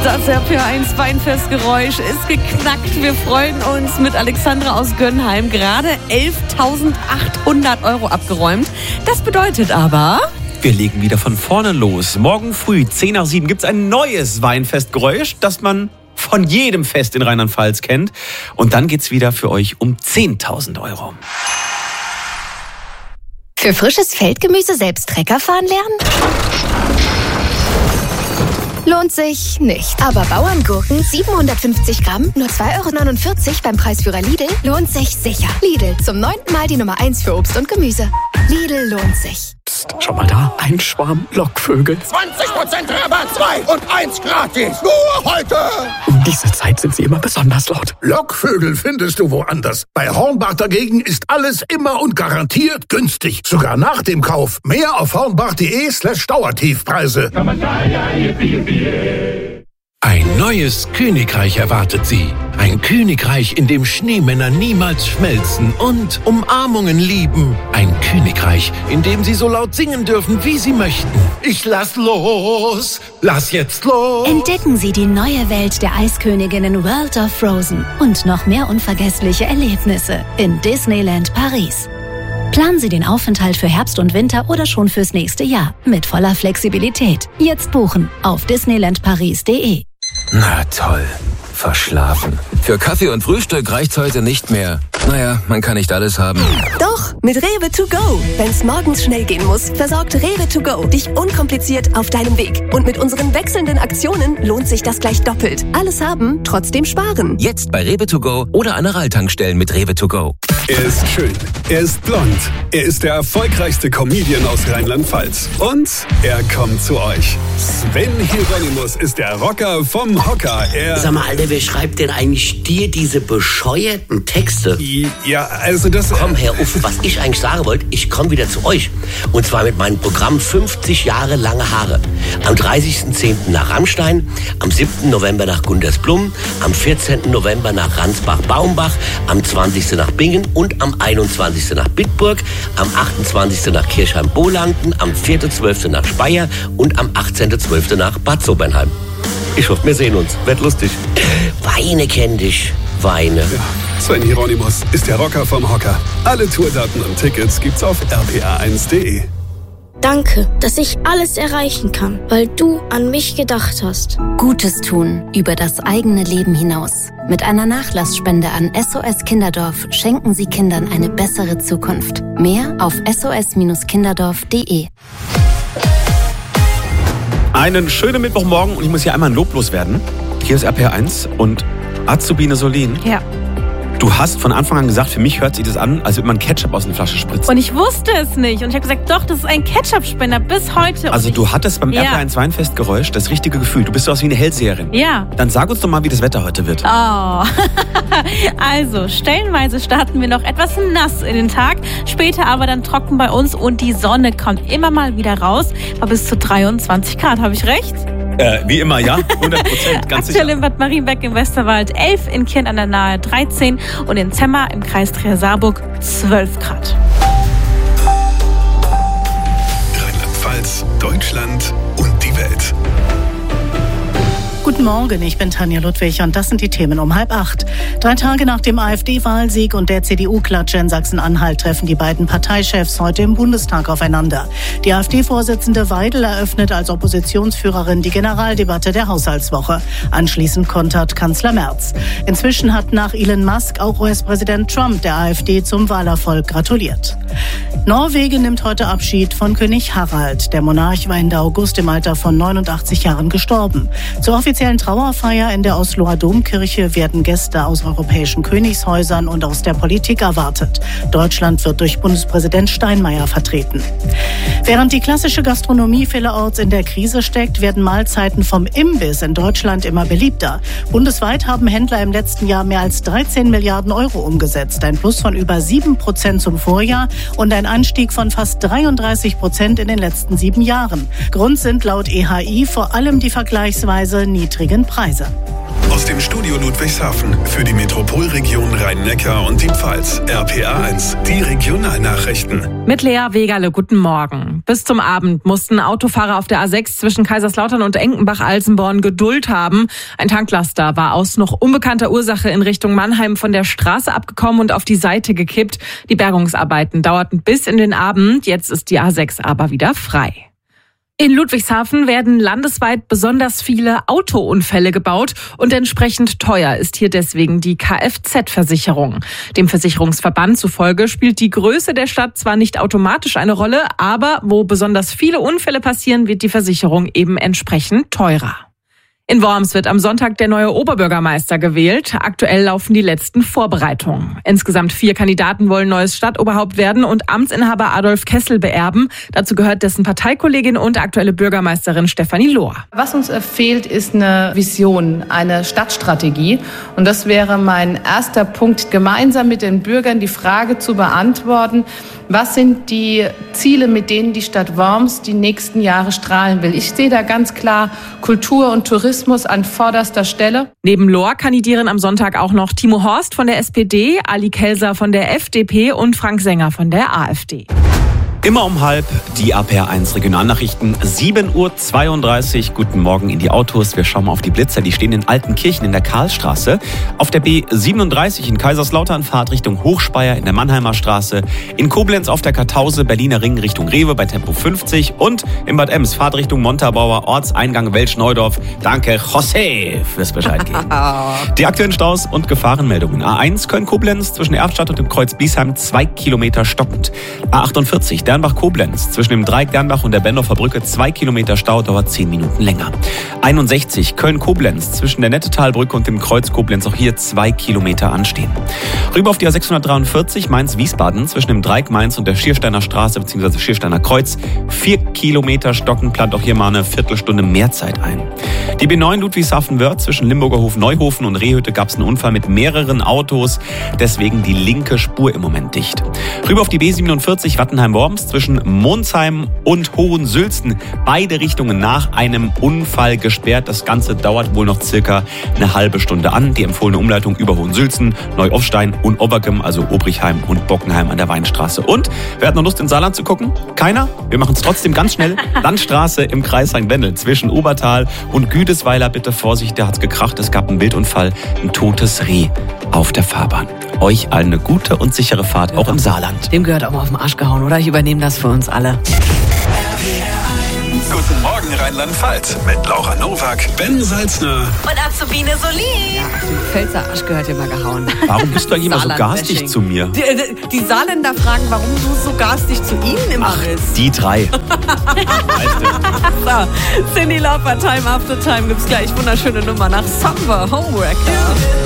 Das RPA1 Weinfestgeräusch ist geknackt. Wir freuen uns mit Alexandra aus Gönnheim. Gerade 11.800 € abgeräumt. Das bedeutet aber... Wir legen wieder von vorne los. Morgen früh, 6:10 gibt es ein neues Weinfestgeräusch, das man von jedem Fest in Rheinland-Pfalz kennt. Und dann geht's wieder für euch um 10.000 €. Für frisches Feldgemüse selbst Trecker fahren lernen? Lohnt sich nicht. Aber Bauerngurken, 750 Gramm, nur 2,49 € beim Preisführer Lidl, lohnt sich sicher. Lidl, zum 9. Mal die Nummer 1 für Obst und Gemüse. Lidl lohnt sich. Psst, schau mal da, ein Schwarm Lockvögel. 20% Rabatt, 2 und 1 gratis. Nur heute. Um diese Zeit sind sie immer besonders laut. Lockvögel findest du woanders. Bei Hornbach dagegen ist alles immer und garantiert günstig. Sogar nach dem Kauf. Mehr auf hornbach.de/Dauertiefpreise. Ein neues Königreich erwartet Sie. Ein Königreich, in dem Schneemänner niemals schmelzen und Umarmungen lieben. Ein Königreich, in dem Sie so laut singen dürfen, wie Sie möchten. Ich lass los, lass jetzt los. Entdecken Sie die neue Welt der Eisköniginnen World of Frozen und noch mehr unvergessliche Erlebnisse in Disneyland Paris. Planen Sie den Aufenthalt für Herbst und Winter oder schon fürs nächste Jahr mit voller Flexibilität. Jetzt buchen auf disneylandparis.de. Na toll, verschlafen. Für Kaffee und Frühstück reicht's heute nicht mehr. Naja, man kann nicht alles haben. Doch, mit Rewe to go. Wenn's morgens schnell gehen muss, versorgt Rewe to go dich unkompliziert auf deinem Weg. Und mit unseren wechselnden Aktionen lohnt sich das gleich doppelt. Alles haben, trotzdem sparen. Jetzt bei Rewe to go oder an Ralltankstellen mit Rewe to go. Er ist schön, er ist blond, er ist der erfolgreichste Comedian aus Rheinland-Pfalz. Und er kommt zu euch. Sven Hieronymus ist der Rocker vom Hocker. Sag mal, Alter, wer schreibt denn eigentlich dir diese bescheuerten Texte? Ja, also das... Komm, Herr Uff, was ich eigentlich sagen wollte, ich komme wieder zu euch. Und zwar mit meinem Programm 50 Jahre lange Haare. Am 30.10. nach Rammstein, am 7. November nach Gundersblum, am 14. November nach Ransbach-Baumbach, am 20. nach Bingen und am 21. nach Bitburg, am 28. nach Kirchheim-Bohlanden, am 4.12. nach Speyer und am 18.12. nach Bad Sobernheim. Ich hoffe, wir sehen uns. Wird lustig. Weine kenn dich. Weine. Ja, Sven Hieronymus ist der Rocker vom Hocker. Alle Tourdaten und Tickets gibt's auf rpa1.de. Danke, dass ich alles erreichen kann, weil du an mich gedacht hast. Gutes tun über das eigene Leben hinaus. Mit einer Nachlassspende an SOS Kinderdorf schenken Sie Kindern eine bessere Zukunft. Mehr auf sos-kinderdorf.de. Einen schönen Mittwochmorgen und ich muss hier einmal ein Lob loswerden. Hier ist RPA1 und Azubine Solin. Ja. Du hast von Anfang an gesagt, für mich hört sich das an, als würde man Ketchup aus einer Flasche spritzen. Und ich wusste es nicht. Und ich habe gesagt, doch, das ist ein Ketchup-Spender bis heute. Also du hattest beim RPA1 Weinfestgeräusch das richtige Gefühl. Du bist so aus wie eine Hellseherin. Ja. Dann sag uns doch mal, wie das Wetter heute wird. Oh. Also, stellenweise starten wir noch etwas nass in den Tag. Später aber dann trocken bei uns und die Sonne kommt immer mal wieder raus. Aber bis zu 23 Grad, habe ich recht? Wie immer, ja, 100%, ganz sicher. Aktuell in Bad Marienbeck im Westerwald 11, in Kirn an der Nahe 13 und in Zemmer im Kreis Trier-Saarburg 12 Grad. Rheinland-Pfalz, Deutschland und die Welt. Guten Morgen, ich bin Tanja Ludwig und das sind die Themen um 7:30. 3 Tage nach dem AfD-Wahlsieg und der CDU-Klatsche in Sachsen-Anhalt treffen die beiden Parteichefs heute im Bundestag aufeinander. Die AfD-Vorsitzende Weidel eröffnet als Oppositionsführerin die Generaldebatte der Haushaltswoche. Anschließend kontert Kanzler Merz. Inzwischen hat nach Elon Musk auch US-Präsident Trump der AfD zum Wahlerfolg gratuliert. Norwegen nimmt heute Abschied von König Harald. Der Monarch war Ende August im Alter von 89 Jahren gestorben. Zur offiziellen Trauerfeier in der Osloer Domkirche werden Gäste aus europäischen Königshäusern und aus der Politik erwartet. Deutschland wird durch Bundespräsident Steinmeier vertreten. Während die klassische Gastronomie vielerorts in der Krise steckt, werden Mahlzeiten vom Imbiss in Deutschland immer beliebter. Bundesweit haben Händler im letzten Jahr mehr als 13 Milliarden Euro umgesetzt. Ein Plus von über 7% zum Vorjahr und ein Anstieg von fast 33% in den letzten 7 Jahren. Grund sind laut EHI vor allem die vergleichsweise niedrigen Preise. Aus dem Studio Ludwigshafen für die Metropolregion Rhein-Neckar und die Pfalz. RPA1, die Regionalnachrichten. Mit Lea Wegerle, guten Morgen. Bis zum Abend mussten Autofahrer auf der A6 zwischen Kaiserslautern und Enkenbach-Alsenborn Geduld haben. Ein Tanklaster war aus noch unbekannter Ursache in Richtung Mannheim von der Straße abgekommen und auf die Seite gekippt. Die Bergungsarbeiten dauerten bis in den Abend. Jetzt ist die A6 aber wieder frei. In Ludwigshafen werden landesweit besonders viele Autounfälle gebaut und entsprechend teuer ist hier deswegen die Kfz-Versicherung. Dem Versicherungsverband zufolge spielt die Größe der Stadt zwar nicht automatisch eine Rolle, aber wo besonders viele Unfälle passieren, wird die Versicherung eben entsprechend teurer. In Worms wird am Sonntag der neue Oberbürgermeister gewählt. Aktuell laufen die letzten Vorbereitungen. Insgesamt 4 Kandidaten wollen neues Stadtoberhaupt werden und Amtsinhaber Adolf Kessel beerben. Dazu gehört dessen Parteikollegin und aktuelle Bürgermeisterin Stefanie Lohr. Was uns fehlt, ist eine Vision, eine Stadtstrategie. Und das wäre mein erster Punkt, gemeinsam mit den Bürgern die Frage zu beantworten, was sind die Ziele, mit denen die Stadt Worms die nächsten Jahre strahlen will. Ich sehe da ganz klar Kultur und Tourismus an vorderster Stelle. Neben Lohr kandidieren am Sonntag auch noch Timo Horst von der SPD, Ali Kelser von der FDP und Frank Sänger von der AfD. Immer um halb die RPA1 Regionalnachrichten, 7:32 Uhr. Guten Morgen in die Autos. Wir schauen mal auf die Blitzer. Die stehen in Altenkirchen in der Karlstraße. Auf der B37 in Kaiserslautern Fahrtrichtung Hochspeyer in der Mannheimer Straße. In Koblenz auf der Kartause Berliner Ring Richtung Rewe bei Tempo 50. Und in Bad Ems Fahrtrichtung Montabaur Ortseingang Welsch-Neudorf. Danke José fürs Bescheid geben. Die aktuellen Staus und Gefahrenmeldungen. A1 Köln-Koblenz zwischen Erftstadt und dem Kreuz Biesheim 2 Kilometer stockend. A48 Dernbach-Koblenz zwischen dem Dreieck Dernbach und der Bendorfer Brücke 2 Kilometer Stau, dauert 10 Minuten länger. 61 Köln-Koblenz zwischen der Nettetalbrücke und dem Kreuz Koblenz, auch hier 2 Kilometer anstehen. Rüber auf die A643 Mainz-Wiesbaden zwischen dem Dreieck Mainz und der Schiersteiner Straße bzw. Schiersteiner Kreuz 4 Kilometer stocken, plant auch hier mal eine Viertelstunde mehr Zeit ein. Die B9 Ludwigshafen-Wörth zwischen Limburger Hof-Neuhofen und Rehhütte gab es einen Unfall mit mehreren Autos, deswegen die linke Spur im Moment dicht. Rüber auf die B47 Wattenheim-Worms zwischen Monsheim und Hohensülzen. Beide Richtungen nach einem Unfall gesperrt. Das Ganze dauert wohl noch circa eine halbe Stunde an. Die empfohlene Umleitung über Hohensülzen, Neuoffstein und Obergem, also Obrichheim und Bockenheim an der Weinstraße. Und wer hat noch Lust, ins Saarland zu gucken? Keiner? Wir machen es trotzdem ganz schnell. Landstraße im Kreis St. Wendel zwischen Obertal und Güdesweiler. Bitte Vorsicht, da hat's gekracht. Es gab einen Wildunfall, ein totes Reh auf der Fahrbahn. Euch allen eine gute und sichere Fahrt, auch im Saarland. Dem gehört auch mal auf den Arsch gehauen, oder? Ich übernehme das für uns alle. Guten Morgen Rheinland-Pfalz mit Laura Nowak, Ben Salzner und Azubine Solin. Ja, dem Pfälzer Arsch gehört ja mal gehauen. Warum bist du eigentlich immer so garstig zu mir? Die Saarländer fragen, warum du so garstig zu ihnen immer bist. Die 3. So, Cyndi Lauper, Time After Time gibt's gleich. Wunderschöne Nummer nach Samba, Homewrecker.